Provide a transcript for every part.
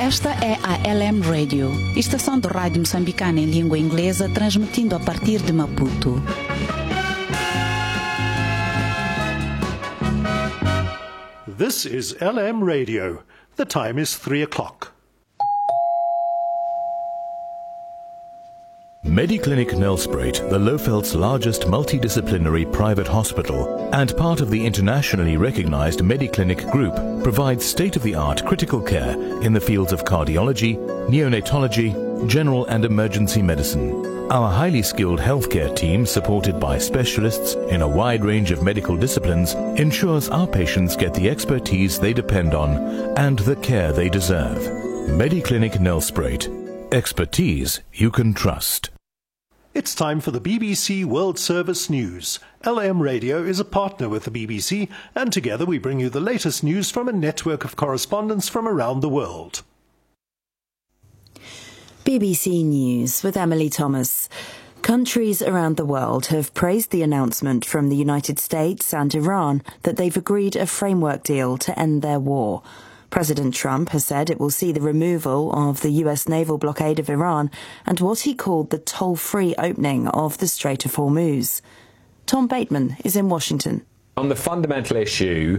Esta é a LM Radio, estação de rádio moçambicana em língua inglesa, transmitindo a partir de Maputo. This is LM Radio. The time is 3 o'clock. Mediclinic Nelspruit, the Lofeld's largest multidisciplinary private hospital and part of the internationally recognized Mediclinic Group, provides state-of-the-art critical care in the fields of cardiology, neonatology, general and emergency medicine. Our highly skilled healthcare team, supported by specialists in a wide range of medical disciplines, ensures our patients get the expertise they depend on and the care they deserve. Mediclinic Nelspruit. Expertise you can trust. It's time for the BBC World Service News. LM Radio is a partner with the BBC, and together we bring you the latest news from a network of correspondents from around the world. BBC News with Emily Thomas. Countries around the world have praised the announcement from the United States and Iran that they've agreed a framework deal to end their war. President Trump has said it will see the removal of the US naval blockade of Iran and what he called the toll-free opening of the Strait of Hormuz. Tom Bateman is in Washington. On the fundamental issue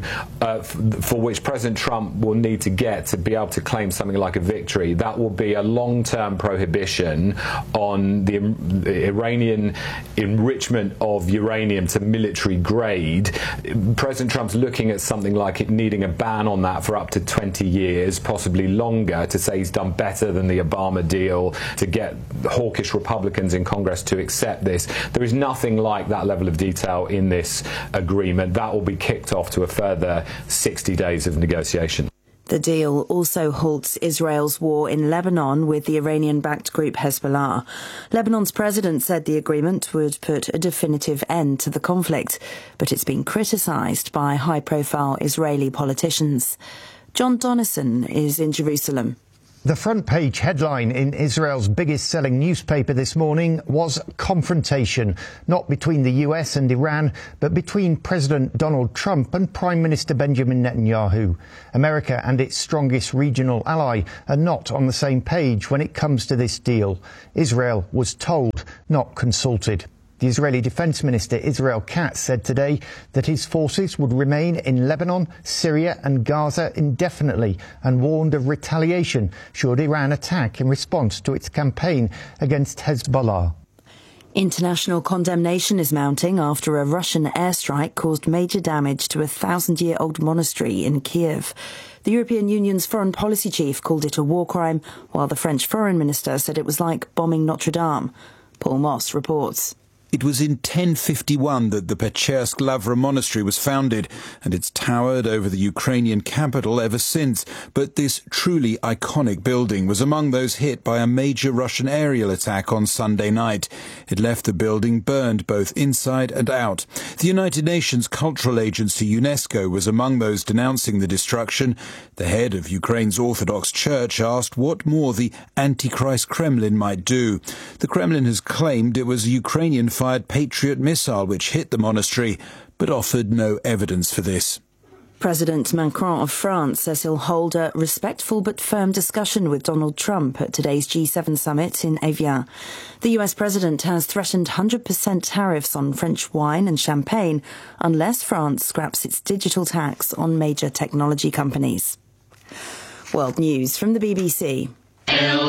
for which President Trump will need to get to be able to claim something like a victory, that will be a long-term prohibition on the Iranian enrichment of uranium to military grade. President Trump's looking at something like it needing a ban on that for up to 20 years, possibly longer, to say he's done better than the Obama deal, to get hawkish Republicans in Congress to accept this. There is nothing like that level of detail in this agreement. That will be kicked off to a further 60 days of negotiation. The deal also halts Israel's war in Lebanon with the Iranian-backed group Hezbollah. Lebanon's president said the agreement would put a definitive end to the conflict, but it's been criticised by high-profile Israeli politicians. John Donnison is in Jerusalem. The front page headline in Israel's biggest selling newspaper this morning was confrontation, not between the US and Iran, but between President Donald Trump and Prime Minister Benjamin Netanyahu. America and its strongest regional ally are not on the same page when it comes to this deal. Israel was told, not consulted. The Israeli Defense Minister Israel Katz said today that his forces would remain in Lebanon, Syria and Gaza indefinitely and warned of retaliation should Iran attack in response to its campaign against Hezbollah. International condemnation is mounting after a Russian airstrike caused major damage to a 1,000-year-old monastery in Kiev. The European Union's foreign policy chief called it a war crime, while the French foreign minister said it was like bombing Notre Dame. Paul Moss reports. It was in 1051 that the Pechersk Lavra monastery was founded, and it's towered over the Ukrainian capital ever since. But this truly iconic building was among those hit by a major Russian aerial attack on Sunday night. It left the building burned both inside and out. The United Nations Cultural Agency UNESCO was among those denouncing the destruction. The head of Ukraine's Orthodox Church asked what more the Antichrist Kremlin might do. The Kremlin has claimed it was a Ukrainian-fired Patriot missile which hit the monastery, but offered no evidence for this. President Macron of France says he'll hold a respectful but firm discussion with Donald Trump at today's G7 summit in Evian. The US president has threatened 100% tariffs on French wine and champagne unless France scraps its digital tax on major technology companies. World News from the BBC.